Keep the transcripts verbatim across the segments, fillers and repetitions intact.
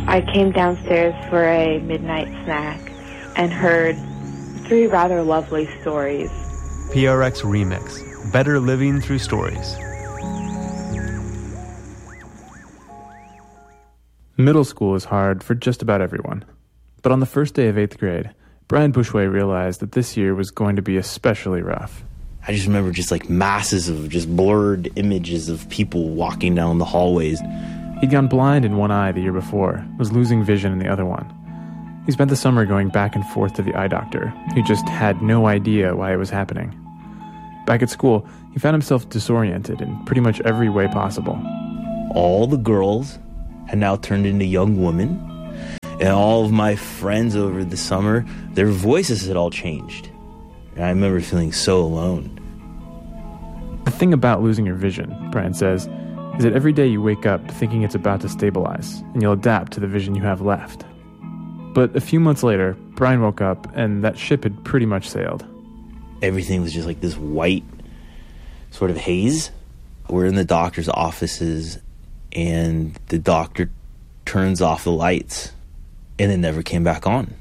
I came downstairs for a midnight snack and heard three rather lovely stories. P R X Remix. Better living through stories. Middle school is hard for just about everyone. But on the first day of eighth grade, Brian Bushway realized that this year was going to be especially rough. I just remember just like masses of just blurred images of people walking down the hallways. He'd gone blind in one eye the year before, was losing vision in the other one. He spent the summer going back and forth to the eye doctor, who just had no idea why it was happening. Back at school, he found himself disoriented in pretty much every way possible. All the girls had now turned into young women, and all of my friends over the summer, their voices had all changed. And I remember feeling so alone. The thing about losing your vision, Brian says, is that every day you wake up thinking it's about to stabilize, and you'll adapt to the vision you have left. But a few months later, Brian woke up, and that ship had pretty much sailed. Everything was just like this white sort of haze. We're in the doctor's offices, and the doctor turns off the lights, and it never came back on.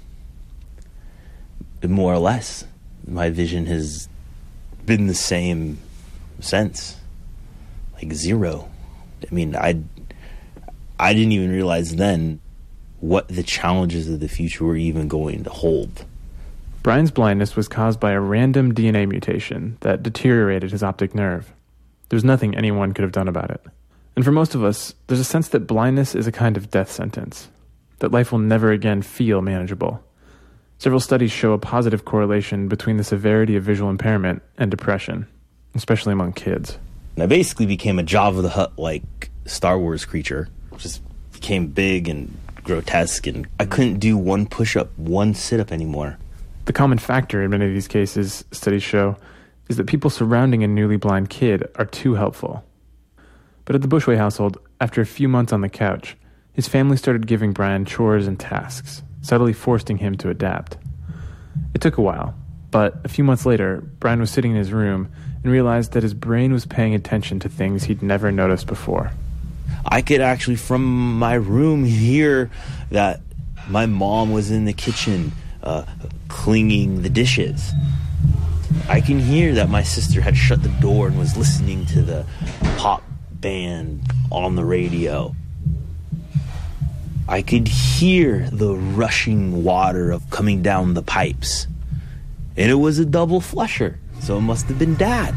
More or less, my vision has been the same since. Like zero. I mean, I I didn't even realize then what the challenges of the future were even going to hold. Brian's blindness was caused by a random D N A mutation that deteriorated his optic nerve. There's nothing anyone could have done about it. And for most of us, there's a sense that blindness is a kind of death sentence, that life will never again feel manageable. Several studies show a positive correlation between the severity of visual impairment and depression, especially among kids. And I basically became a Jabba the Hutt-like Star Wars creature. Just became big and grotesque, and I couldn't do one push-up, one sit-up anymore. The common factor in many of these cases, studies show, is that people surrounding a newly blind kid are too helpful. But at the Bushway household, after a few months on the couch, his family started giving Brian chores and tasks, subtly forcing him to adapt. It took a while, but a few months later, Brian was sitting in his room and realized that his brain was paying attention to things he'd never noticed before. I could actually, from my room, hear that my mom was in the kitchen uh, cleaning the dishes. I can hear that my sister had shut the door and was listening to the pop band on the radio. I could hear the rushing water of coming down the pipes. And it was a double flusher, so it must have been Dad.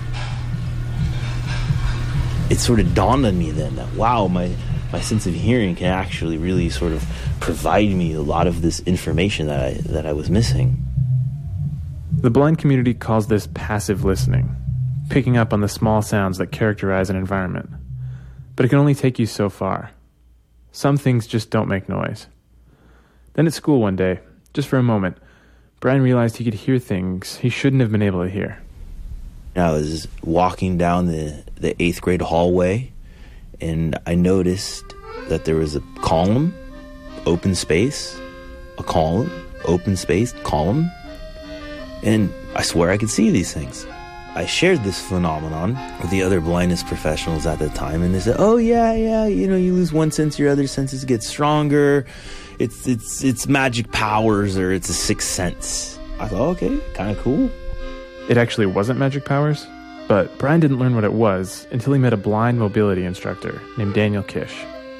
It sort of dawned on me then that, wow, my, my sense of hearing can actually really sort of provide me a lot of this information that I, that I was missing. The blind community calls this passive listening, picking up on the small sounds that characterize an environment. But it can only take you so far. Some things just don't make noise. Then at school one day, just for a moment, Brian realized he could hear things he shouldn't have been able to hear. I was walking down the, the eighth grade hallway, and I noticed that there was a column, open space, a column, open space, column, and I swear I could see these things. I shared this phenomenon with the other blindness professionals at the time, and they said, oh, yeah, yeah, you know, you lose one sense, your other senses get stronger. It's it's it's magic powers, or it's a sixth sense. I thought, okay, kind of cool. It actually wasn't magic powers, but Brian didn't learn what it was until he met a blind mobility instructor named Daniel Kish.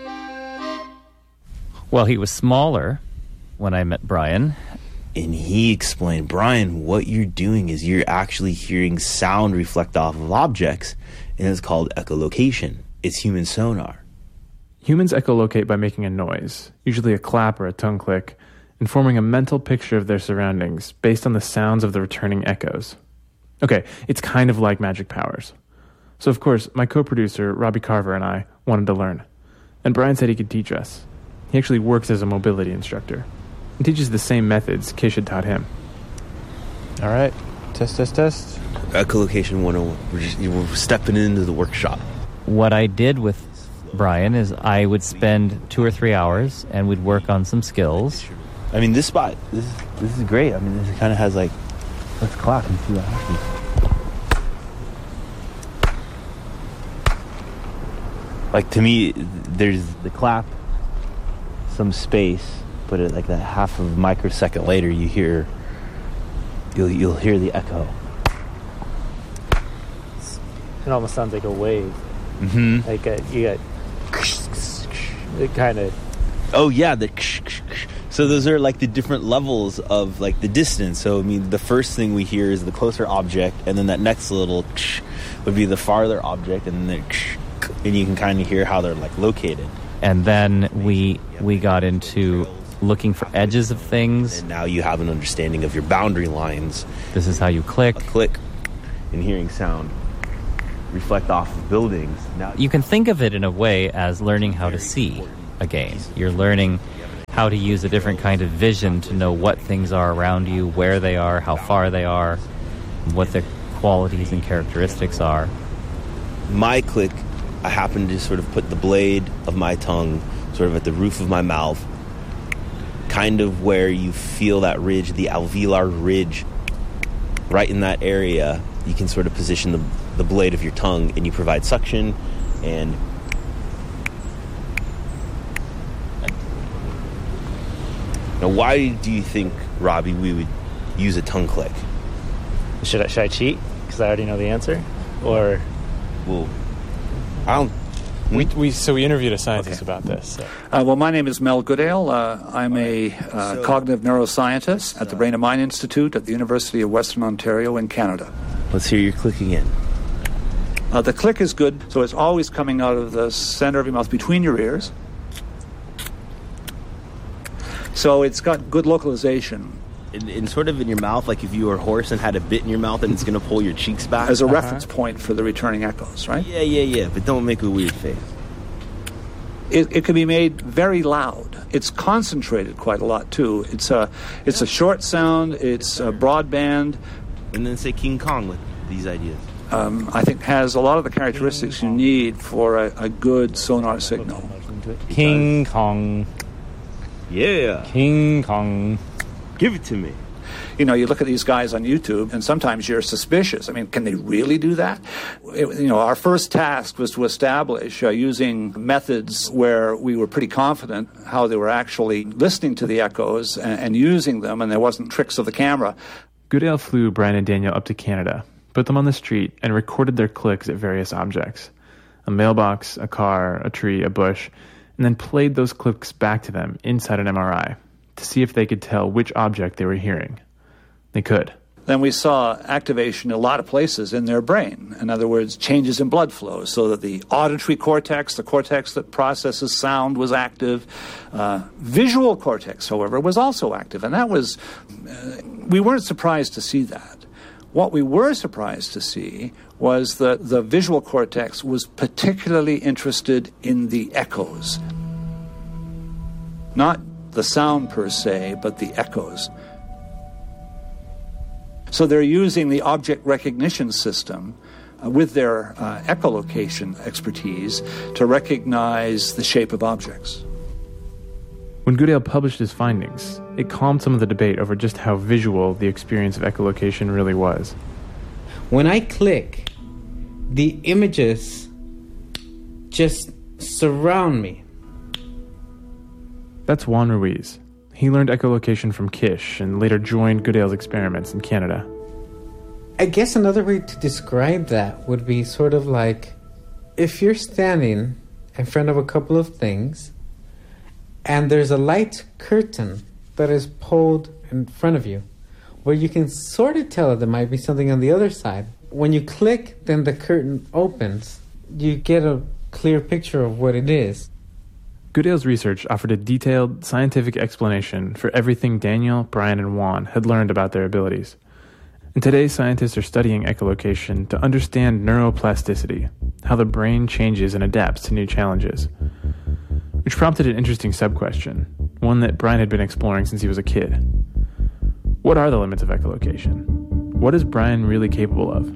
Well, he was smaller when I met Brian. And he explained, Brian, what you're doing is you're actually hearing sound reflect off of objects, and it's called echolocation. It's human sonar. Humans echolocate by making a noise, usually a clap or a tongue click, and forming a mental picture of their surroundings based on the sounds of the returning echoes. Okay, it's kind of like magic powers. So of course, my co-producer, Robbie Carver, and I wanted to learn. And Brian said he could teach us. He actually works as a mobility instructor and teaches the same methods Kish had taught him. All right, test, test, test. Echolocation one oh one. We're just we're stepping into the workshop. What I did with Brian is I would spend two or three hours and we'd work on some skills. I mean, this spot, this, this is great. I mean, this kind of has like, let's clap and see what happens. Like, to me, there's the clap, some space, but it, like that half of a microsecond later, you hear you'll you'll hear the echo. It almost sounds like a wave. Mm-hmm. Like a, you got it kind of. Oh yeah, the. So those are like the different levels of like the distance. So I mean, the first thing we hear is the closer object, and then that next little would be the farther object, and then the, and you can kind of hear how they're like located. And then we we got into looking for edges of things. And now you have an understanding of your boundary lines. This is how you click. A click and hearing sound reflect off of buildings. Now you can think of it in a way as learning how to see a game. You're learning how to use a different kind of vision to know what things are around you, where they are, how far they are, what their qualities and characteristics are. My click, I happen to sort of put the blade of my tongue sort of at the roof of my mouth, kind of where you feel that ridge, the alveolar ridge, right in that area. You can sort of position the, the blade of your tongue, and you provide suction and Now, why do you think, Robbie, we would use a tongue click? Should I, should I cheat? Because I already know the answer? Or... Well, I don't... We, we so we interviewed a scientist Okay. about this. So. Uh, well, my name is Mel Goodale. Uh, I'm a uh, cognitive neuroscientist at the Brain and Mind Institute at the University of Western Ontario in Canada. Let's hear your click again. Uh, the click is good, so it's always coming out of the center of your mouth between your ears. So it's got good localization. In, in sort of in your mouth, like if you were a horse and had a bit in your mouth and it's going to pull your cheeks back. As a Uh-huh. reference point for the returning echoes, right? Yeah, yeah, yeah, but don't make a weird face. It, it can be made very loud. It's concentrated quite a lot, too. It's a, it's a short sound, it's a broadband. And then say King Kong with these ideas. Um, I think has a lot of the characteristics you need for a, a good sonar signal. King Kong. Yeah. King Kong. Give it to me. You know, you look at these guys on YouTube, and sometimes you're suspicious. I mean, can they really do that? It, you know, our first task was to establish, uh, using methods where we were pretty confident how they were actually listening to the echoes and, and using them, and there wasn't tricks of the camera. Goodale flew Brian and Daniel up to Canada, put them on the street, and recorded their clicks at various objects. A mailbox, a car, a tree, a bush, and then played those clicks back to them inside an M R I to see if they could tell which object they were hearing. They could. Then we saw activation in a lot of places in their brain. In other words, changes in blood flow, so that the auditory cortex, the cortex that processes sound, was active. Uh, visual cortex, however, was also active, and that was, uh, we weren't surprised to see that. What we were surprised to see was that the visual cortex was particularly interested in the echoes. Not the sound per se, but the echoes. So they're using the object recognition system uh, with their uh, echolocation expertise to recognize the shape of objects. When Goodale published his findings, it calmed some of the debate over just how visual the experience of echolocation really was. When I click, the images just surround me. That's Juan Ruiz. He learned echolocation from Kish and later joined Goodale's experiments in Canada. I guess another way to describe that would be sort of like if you're standing in front of a couple of things and there's a light curtain that is pulled in front of you where you can sort of tell that there might be something on the other side. When you click, then the curtain opens. You get a clear picture of what it is. Goodale's research offered a detailed, scientific explanation for everything Daniel, Brian, and Juan had learned about their abilities. And today, scientists are studying echolocation to understand neuroplasticity, how the brain changes and adapts to new challenges. Which prompted an interesting sub-question, one that Brian had been exploring since he was a kid. What are the limits of echolocation? What is Brian really capable of?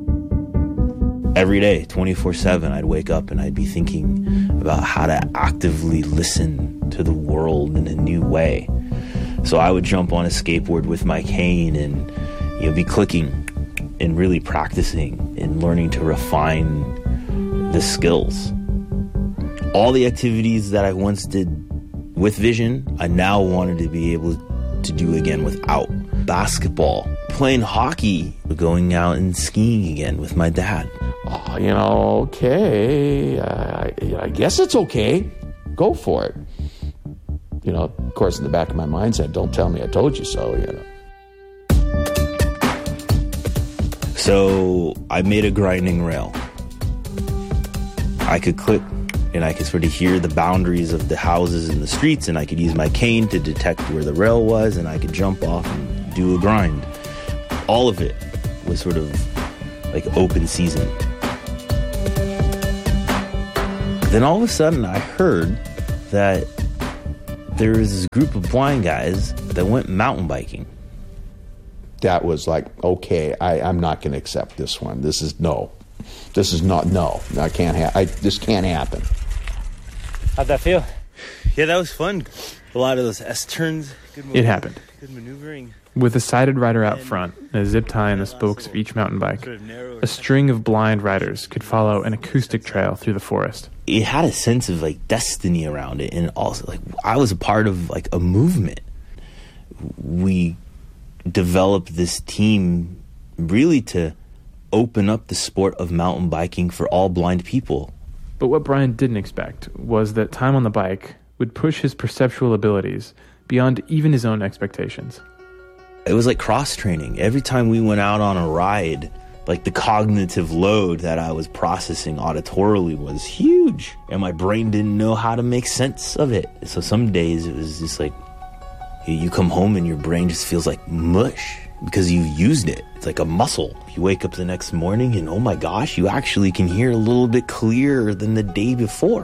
Every day, twenty-four seven, I'd wake up and I'd be thinking about how to actively listen to the world in a new way. So I would jump on a skateboard with my cane and, you know, be clicking and really practicing and learning to refine the skills. All the activities that I once did with vision, I now wanted to be able to do again without. Basketball, playing hockey, going out and skiing again with my dad. Oh, you know, okay, I, I guess it's okay. Go for it. You know, of course, in the back of my mind said, don't tell me I told you so, you know. So I made a grinding rail. I could click and I could sort of hear the boundaries of the houses and the streets, and I could use my cane to detect where the rail was, and I could jump off and do a grind. All of it was sort of like open season. Then all of a sudden I heard that there was this group of blind guys that went mountain biking. That was like, okay, I, I'm not going to accept this one. This is no. This is not, no. I can't ha- I, this can't happen. How'd that feel? Yeah, that was fun. A lot of those S-turns. Good movement, It happened. Good maneuvering. With a sighted rider out front and a zip tie in the spokes of each mountain bike, a string of blind riders could follow an acoustic trail through the forest. It had a sense of like destiny around it, and also like I was a part of like a movement. We developed this team really to open up the sport of mountain biking for all blind people. But what Brian didn't expect was that time on the bike would push his perceptual abilities beyond even his own expectations. It was like cross-training. Every time we went out on a ride, like the cognitive load that I was processing auditorily was huge, and my brain didn't know how to make sense of it. So some days it was just like, you come home and your brain just feels like mush because you've used it. It's like a muscle. You wake up the next morning and oh my gosh, you actually can hear a little bit clearer than the day before.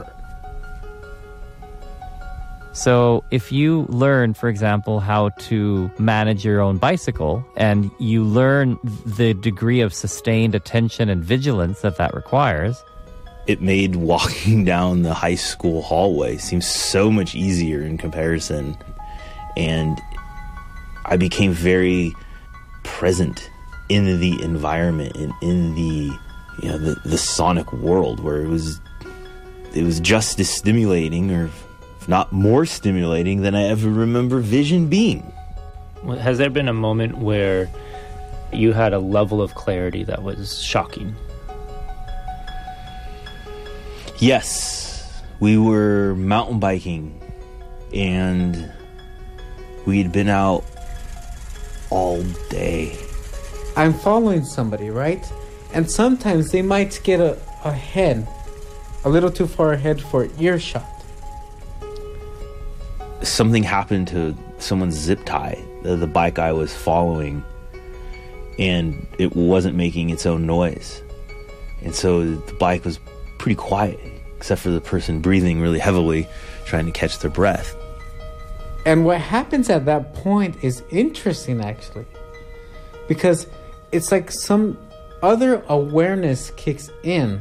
So if you learn, for example, how to manage your own bicycle, and you learn the degree of sustained attention and vigilance that that requires, it made walking down the high school hallway seem so much easier in comparison. And I became very present in the environment and in the, you know, the, the sonic world, where it was it was just as stimulating, or if not more stimulating, than I ever remember vision being. Has there been a moment where you had a level of clarity that was shocking? Yes. We were mountain biking, and we had been out all day. I'm following somebody, right? And sometimes they might get a, ahead, a little too far ahead for earshot. Something happened to someone's zip tie, the, the bike I was following, and it wasn't making its own noise. And so the bike was pretty quiet, except for the person breathing really heavily, trying to catch their breath. And what happens at that point is interesting, actually, because it's like some other awareness kicks in.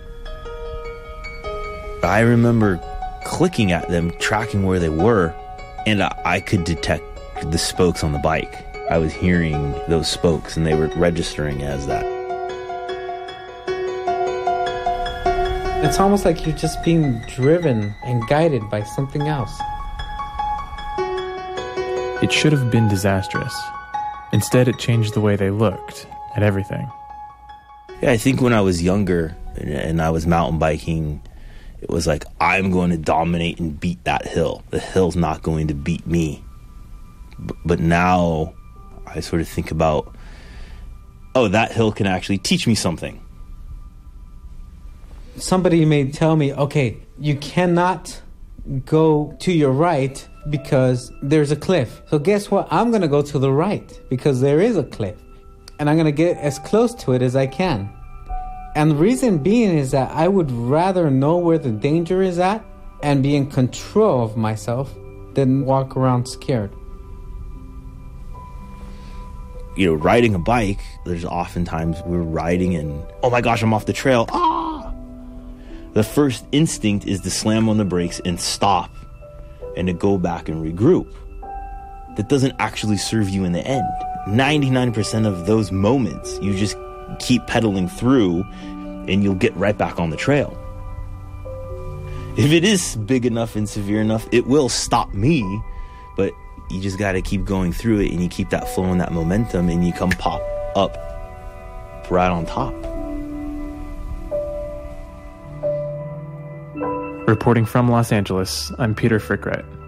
I remember clicking at them, tracking where they were, and I, I could detect the spokes on the bike. I was hearing those spokes, and they were registering as that. It's almost like you're just being driven and guided by something else. It should have been disastrous. Instead, it changed the way they looked at everything. Yeah, I think when I was younger and, and I was mountain biking, it was like, I'm going to dominate and beat that hill. The hill's not going to beat me. B- but now I sort of think about, oh, that hill can actually teach me something. Somebody may tell me, okay, you cannot go to your right because there's a cliff. So guess what? I'm going to go to the right because there is a cliff. And I'm going to get as close to it as I can. And the reason being is that I would rather know where the danger is at and be in control of myself than walk around scared. You know, riding a bike, there's oftentimes we're riding and, oh my gosh, I'm off the trail. Ah! The first instinct is to slam on the brakes and stop and to go back and regroup. That doesn't actually serve you in the end. ninety-nine percent of those moments, you just keep pedaling through and you'll get right back on the trail. if it is big enough and severe enough, it will stop me, but you just got to keep going through it, and you keep that flow and that momentum, and you come pop up right on top. Reporting from Los Angeles, I'm Peter Frickret.